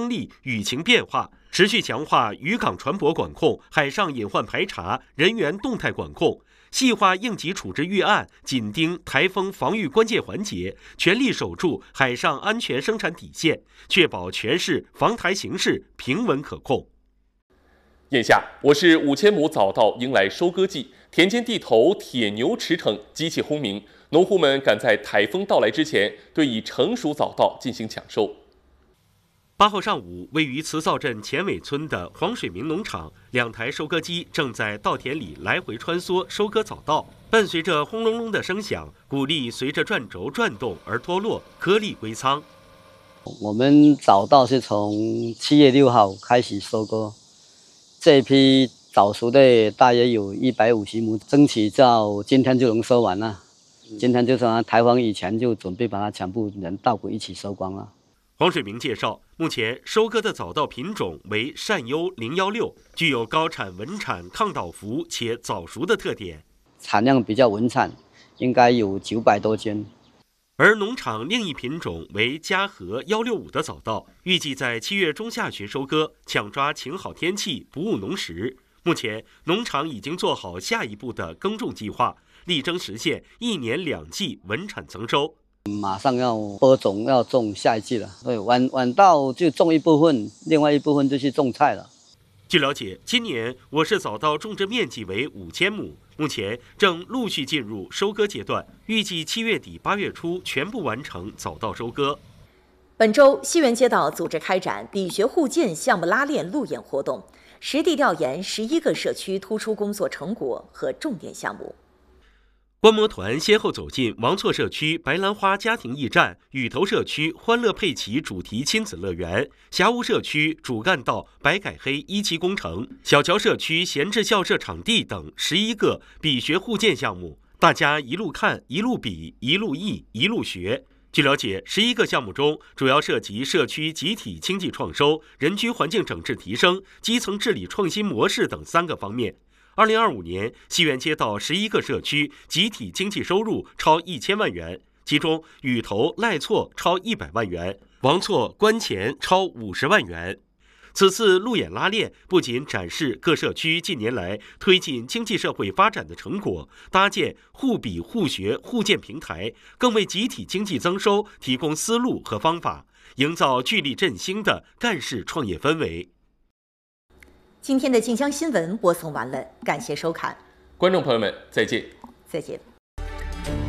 风力、雨情变化，持续强化渔港船舶管控、海上隐患排查、人员动态管控，细化应急处置预案，紧盯台风防御关键环节，全力守住海上安全生产底线，确保全市防台形势平稳可控。 眼下，我市5000亩早稻迎来收割季，田间地头铁牛驰骋，机器轰鸣，农户们赶在台风到来之前，对已成熟早稻进行抢收。 8号上午，位于慈灶镇前尾村的黄水明农场，2台收割机正在稻田里来回穿梭收割早稻。伴随着轰隆隆的声响，谷粒随着转轴转动而脱落，颗粒归仓。 我们早稻是从7月6号开始收割，这一批早熟的大约有150亩，争取到今天就能收完了。今天就从台风以前就准备把它全部人稻谷一起收光了。 黄水明介绍，目前收割的早稻品种为善优016，具有高产、稳产、抗倒伏且早熟的特点， 产量比较稳产，应该有900多斤。 而农场另一品种为嘉禾165的早稻，预计在7月中下旬收割，抢抓晴好天气，不误农时。目前，农场已经做好下一步的耕种计划，力争实现1年2季稳产增收。 马上要播种，要种下一季了。对，晚稻就种一部分，另外一部分就去种菜了。 据了解，今年我市早稻种植面积为5000亩，目前正陆续进入收割阶段，预计7月底8月初全部完成早稻收割。 本周，西园街道组织开展比学互鉴项目拉练路演活动，实地调研11个社区突出工作成果和重点项目。 观摩团先后走进王厝社区白兰花家庭驿站、雨头社区欢乐佩奇主题亲子乐园、霞屋社区主干道白改黑1期工程、小桥社区闲置校舍场地等11个比学互鉴项目，大家一路看、一路比、一路议、一路学。据了解，11个项目中主要涉及社区集体经济创收、人居环境整治提升、基层治理创新模式等3个方面。2025年，西园街道11个社区集体经济收入超1000万元，其中雨头、赖厝超100万元，王厝、关前超50万元。此次路演拉练不仅展示各社区近年来推进经济社会发展的成果，搭建互比互学互鉴平台，更为集体经济增收提供思路和方法，营造聚力振兴的干事创业氛围。 今天的晋江新闻播送完了，感谢收看， 观众朋友们，再见。 再见。